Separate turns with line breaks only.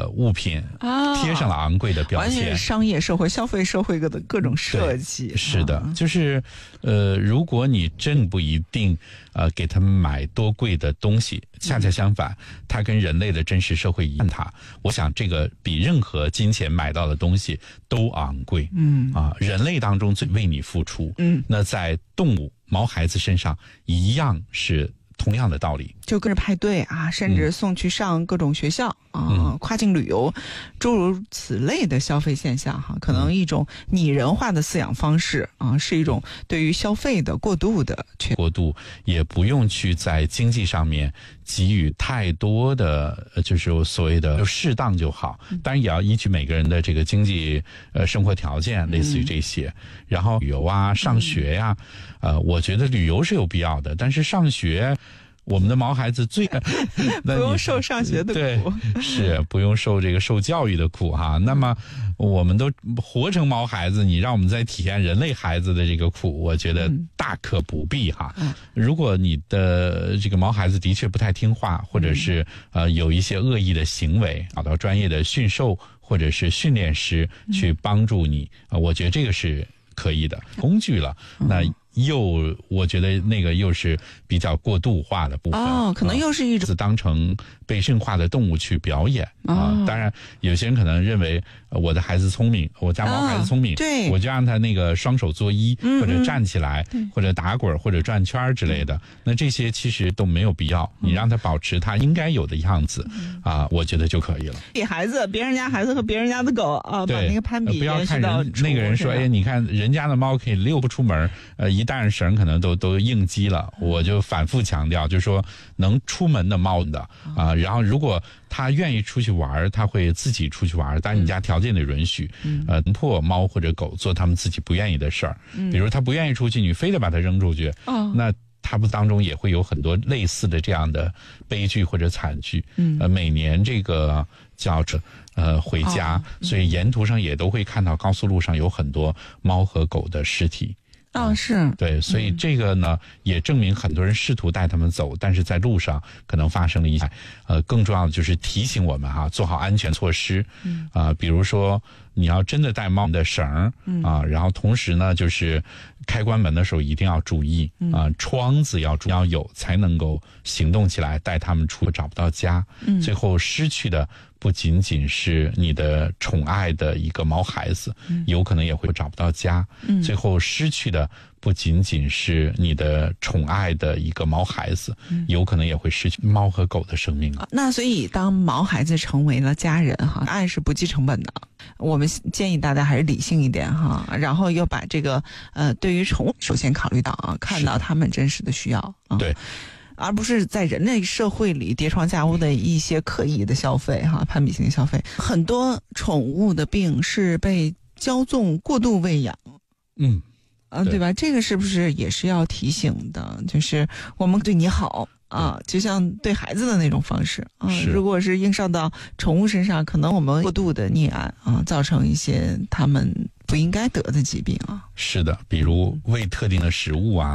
物品贴上了昂贵的标签，
完全是商业社会、消费社会的各种设计。
是的，就是如果你真不一定给他们买多贵的东西，恰恰相反，它跟人类的真实社会一样，我想这个比任何金钱买到的东西都昂贵。人类当中最为你付出，那在动物毛孩子身上一样是同样的道理，
就跟着派对啊，甚至送去上各种学校跨境旅游，诸如此类的消费现象可能一种拟人化的饲养方式是一种对于消费的过度，
也不用去在经济上面给予太多的，就是所谓的适当就好，当然也要依据每个人的这个经济生活条件，类似于这些。然后旅游啊，上学呀，我觉得旅游是有必要的，但是上学，我们的毛孩子
不用受上学的苦，
对，是不用受这个受教育的苦哈。那么我们都活成毛孩子，你让我们再体验人类孩子的这个苦，我觉得大可不必哈。如果你的这个毛孩子的确不太听话，或者是有一些恶意的行为，找到专业的驯兽或者是训练师去帮助你，我觉得这个是可以的。工具了，那我觉得那个又是比较过度化的部分
可能又是一种
当成被驯化的动物去表演当然有些人可能认为我的孩子聪明，我家毛孩子聪明，
对，
我就让他那个双手作揖，或者站起来，或者打滚，或者转圈之类的，那这些其实都没有必要，你让他保持他应该有的样子我觉得就可以了。
给孩子，别人家孩子和别人家的狗把那个攀比
不要看人那个人说，哎，你看人家的猫可以溜不出门，一带上绳可能都应激了。我就反复强调，就是说能出门的猫的然后如果他愿意出去玩，他会自己出去玩，当然你家条件得允许强迫猫或者狗做他们自己不愿意的事儿，比如他不愿意出去，你非得把他扔出去那他们当中也会有很多类似的这样的悲剧或者惨剧每年这个叫回家所以沿途上也都会看到高速路上有很多猫和狗的尸体
是
对，所以这个呢也证明很多人试图带他们走，但是在路上可能发生了一些更重要的就是提醒我们做好安全措施比如说你要真的带猫的绳然后同时呢就是开关门的时候一定要注意窗子要有才能够行动起来，带他们出找不到家最后失去的不仅仅是你的宠爱的一个毛孩子有可能也会找不到家最后失去的不仅仅是你的宠爱的一个毛孩子有可能也会失去猫和狗的生命
那所以当毛孩子成为了家人爱是不计成本的，我们建议大家还是理性一点然后又把这个对于宠物首先考虑到看到他们真实的需要
对，
而不是在人类社会里叠床架屋的一些刻意的消费攀比性的消费。很多宠物的病是被骄纵过度喂养对吧？这个是不是也是要提醒的？就是我们对你好就像对孩子的那种方式如果是映射到宠物身上，可能我们过度的溺爱造成一些他们不应该得的疾病
是的，比如喂特定的食物